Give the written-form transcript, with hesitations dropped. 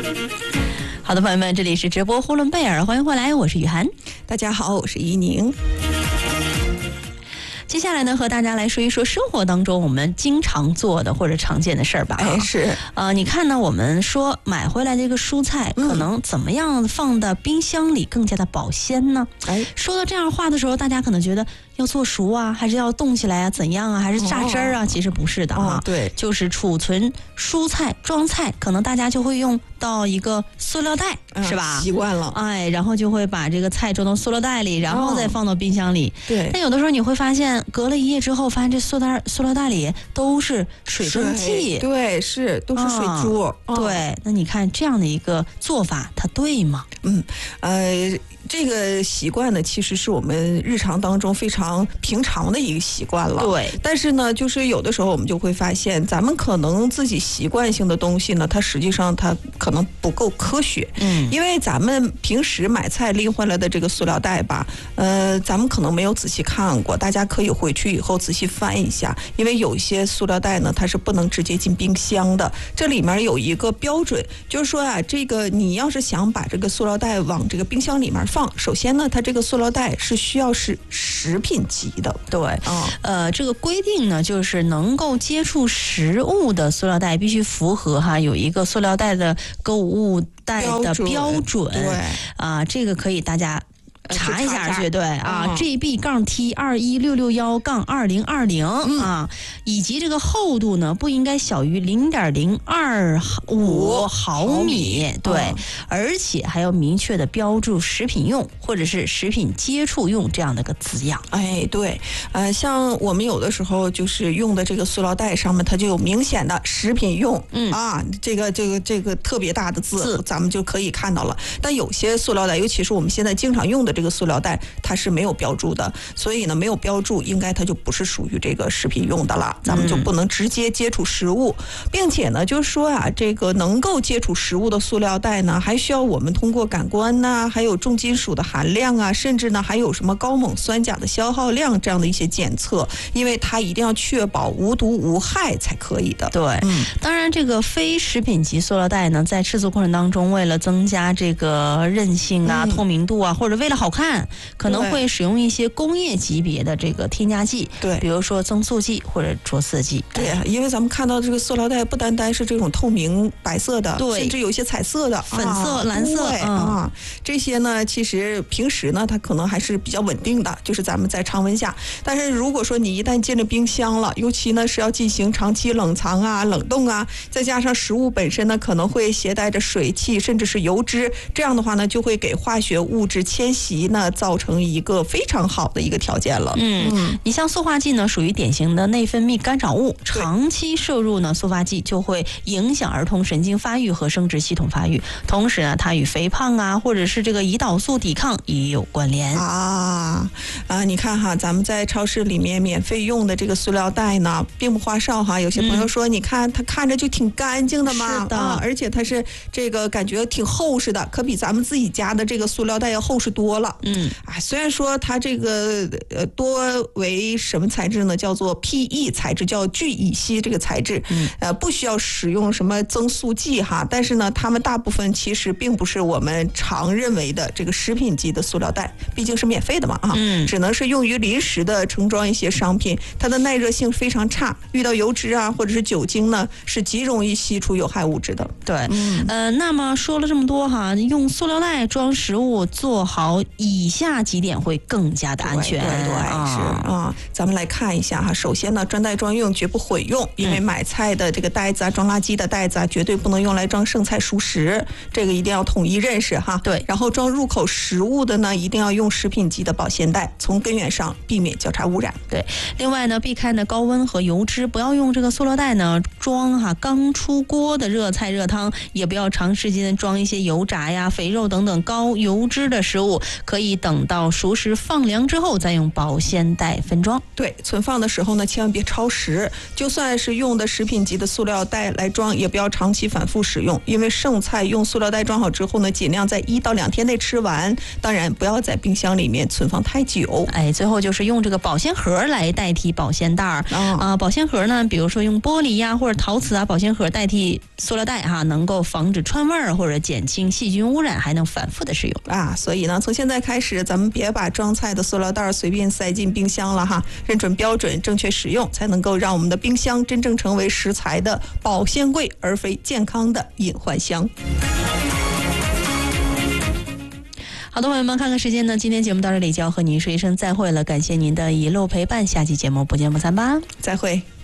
好的，朋友们，这里是直播呼伦贝尔，欢迎回来，我是雨涵。 大家好，我是怡宁。 接下来呢，和大家来说一说生活当中我们经常做的或者常见的事儿吧。 是你看呢，我们说买回来这个蔬菜，可能怎么样放到冰箱里更加的保鲜呢？说到这样话的时候，大家可能觉得要做熟啊，还是要冻起来啊，怎样啊，还是榨汁儿啊？其实不是的哈， 对， 就是储存蔬菜装菜，可能大家就会用到一个塑料袋，是吧？ 习惯了， 然后就会把这个菜装到塑料袋里，然后再放到冰箱里。 对， 但有的时候你会发现，隔了一夜之后，发现这塑料袋里都是水蒸气， 对，都是水珠。 对，那你看这样的一个做法，它对吗？ 这个习惯呢，其实是我们日常当中非常平常的一个习惯了。 对， 但是呢，就是有的时候我们就会发现，咱们可能自己习惯性的东西呢，它实际上它可能不够科学。因为咱们平时买菜拎回来的这个塑料袋吧，咱们可能没有仔细看过，大家可以回去以后仔细翻一下，因为有一些塑料袋呢，它是不能直接进冰箱的。这里面有一个标准，就是说啊，这个你要是想把这个塑料袋往这个冰箱里面放，首先呢，它这个塑料袋是需要是食品级的。 对，这个规定呢，就是能够接触食物的塑料袋必须符合有一个塑料袋的购物袋的标准。 对， 这个可以大家查一下去，对GB-T21661-2020以及这个厚度呢不应该小于0.025毫米，对，而且还要明确的标注食品用或者是食品接触用这样的个字样。 对，像我们有的时候就是用的这个塑料袋上面，它就有明显的食品用，这个特别大的字，咱们就可以看到了。但有些塑料袋，尤其是我们现在经常用的这个塑料袋，它是没有标注的，所以呢，没有标注，应该它就不是属于这个食品用的了，咱们就不能直接接触食物，并且呢，就是说这个能够接触食物的塑料袋呢，还需要我们通过感官呐，还有重金属的含量啊，甚至呢还有什么高锰酸钾的消耗量这样的一些检测，因为它一定要确保无毒无害才可以的。 对，当然这个非食品级塑料袋呢，在制作过程当中，为了增加这个韧性啊、透明度啊，或者为了好看，可能会使用一些工业级别的这个添加剂， 对， 比如说增速剂或者着色剂。 对，因为咱们看到这个塑料袋不单单是这种透明白色的， 对， 甚至有些彩色的、 粉色、蓝色这些呢，其实平时呢，它可能还是比较稳定的，就是咱们在常温下。但是如果说你一旦进了冰箱了，尤其呢是要进行长期冷藏啊、冷冻啊，再加上食物本身呢可能会携带着水汽甚至是油脂，这样的话呢，就会给化学物质迁徙呢造成一个非常好的一个条件了。 你像塑化剂呢，属于典型的内分泌干扰物，长期摄入呢，塑化剂就会影响儿童神经发育和生殖系统发育，同时呢，它与肥胖啊，或者是这个胰岛素抵抗也有关联你看咱们在超市里面免费用的这个塑料袋呢，并不花哨有些朋友说，你看它看着就挺干净的嘛， 是的， 而且它是这个感觉挺厚实的，可比咱们自己家的这个塑料袋要厚实多了。虽然说它这个多为什么材质呢？叫做 PE 材质，叫聚乙烯这个材质，不需要使用什么增速剂但是呢，它们大部分其实并不是我们常认为的这个食品级的塑料袋，毕竟是免费的嘛只能是用于临时的盛装一些商品，它的耐热性非常差，遇到油脂或者是酒精呢，是极容易吸出有害物质的。 对，那么说了这么多用塑料袋装食物，做好以下几点会更加的安全。 对，咱们来看一下首先呢，专袋专用，绝不混用，因为买菜的这个袋子装垃圾的袋子绝对不能用来装剩菜熟食，这个一定要统一认识对， 然后装入口食物的呢，一定要用食品级的保鲜袋，从根源上避免交叉污染。 对，另外呢，避开呢高温和油脂，不要用这个塑料袋呢装刚出锅的热菜热汤，也不要长时间装一些油炸呀、肥肉等等高油脂的食物， 可以等到熟食放凉之后再用保鲜袋分装。 对，存放的时候呢，千万别超时，就算是用的食品级的塑料袋来装，也不要长期反复使用，因为剩菜用塑料袋装好之后呢，尽量在1到2天内吃完，当然不要在冰箱里面存放太久。 最后就是用这个保鲜盒来代替保鲜袋保鲜盒呢，比如说用玻璃呀或者陶瓷保鲜盒代替塑料袋能够防止串味儿或者减轻细菌污染，还能反复的使用所以呢，从现在开始，咱们别把装菜的塑料袋随便塞进冰箱了认准标准，正确使用，才能够让我们的冰箱真正成为食材的保鲜柜，而非健康的隐患箱。 好的，朋友们，看看时间呢，今天节目到这里就要和您说一声再会了，感谢您的一路陪伴，下期节目不见不散吧， 再会。